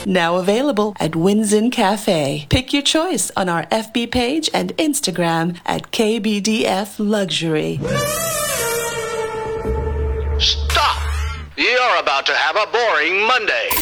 Now available at Winsin Cafe. Pick your choice on our FB page and Instagram at KBDF Luxury. Stop! You're about to have a boring Monday.